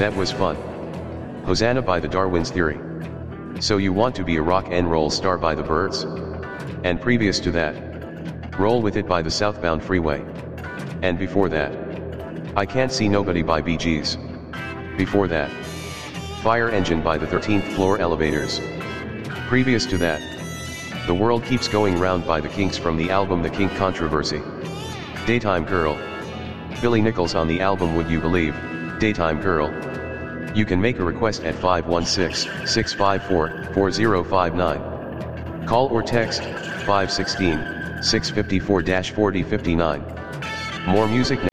That was fun. Hosanna by the Darwin's Theory. So you want to be a rock and roll star by the Byrds? And previous to that, Roll With It by the Southbound Freeway. And before that, I Can't See Nobody by Bee Gees. Before that, Fire Engine by the 13th Floor Elevators. Previous to that, The World Keeps Going Round by the Kinks from the album The Kink Controversy. Daytime Girl. Billy Nichols on the album Would You Believe, Daytime Girl. You can make a request at 516-654-4059. Call or text 516-654-4059. More music now.